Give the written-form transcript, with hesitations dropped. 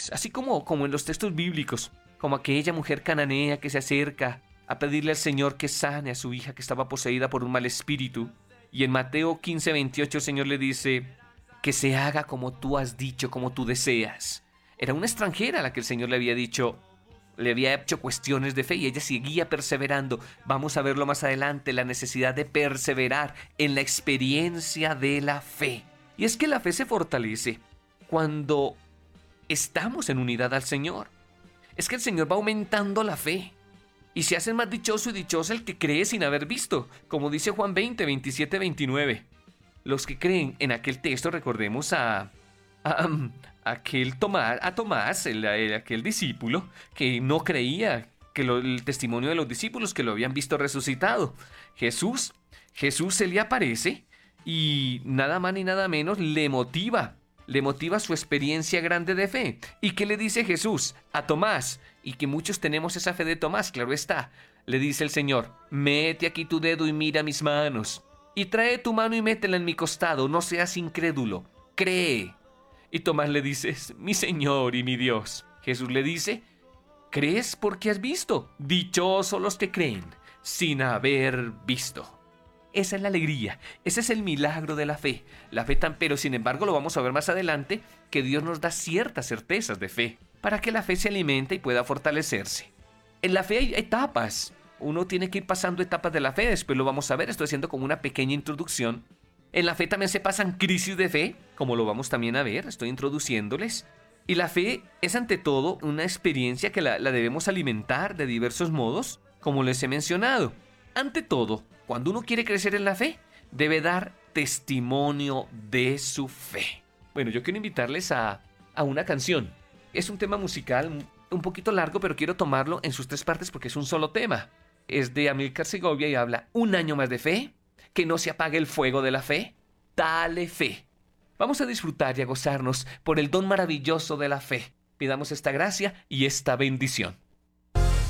situaciones, así como en los textos bíblicos, como aquella mujer cananea que se acerca a pedirle al Señor que sane a su hija que estaba poseída por un mal espíritu. Y en Mateo 15:28 el Señor le dice, que se haga como tú has dicho, como tú deseas. Era una extranjera a la que el Señor le había dicho, le había hecho cuestiones de fe y ella seguía perseverando. Vamos a verlo más adelante, la necesidad de perseverar en la experiencia de la fe. Y es que la fe se fortalece cuando estamos en unidad al Señor. Es que el Señor va aumentando la fe. Y se hace más dichoso y dichosa el que cree sin haber visto, como dice Juan 20:27-29. Los que creen en aquel texto, recordemos a Tomás, aquel discípulo que no creía que el testimonio de los discípulos que lo habían visto resucitado. Jesús se le aparece y nada más ni nada menos le motiva su experiencia grande de fe. ¿Y qué le dice Jesús a Tomás? Y que muchos tenemos esa fe de Tomás, claro está. Le dice el Señor, mete aquí tu dedo y mira mis manos. Y trae tu mano y métela en mi costado, no seas incrédulo, cree. Y Tomás le dice, mi Señor y mi Dios. Jesús le dice, ¿crees porque has visto? Dichosos los que creen sin haber visto. Esa es la alegría, ese es el milagro de la fe. Pero sin embargo lo vamos a ver más adelante, que Dios nos da ciertas certezas de fe, para que la fe se alimente y pueda fortalecerse. En la fe hay etapas, uno tiene que ir pasando etapas de la fe, después lo vamos a ver, estoy haciendo como una pequeña introducción. En la fe también se pasan crisis de fe, como lo vamos también a ver, estoy introduciéndoles. Y la fe es ante todo una experiencia que la debemos alimentar de diversos modos, como les he mencionado. Ante todo, cuando uno quiere crecer en la fe, debe dar testimonio de su fe. Bueno, yo quiero invitarles a una canción. Es un tema musical un poquito largo, pero quiero tomarlo en sus 3 partes porque es un solo tema. Es de Amílcar Segovia y habla un año más de fe, que no se apague el fuego de la fe, dale fe. Vamos a disfrutar y a gozarnos por el don maravilloso de la fe. Pidamos esta gracia y esta bendición.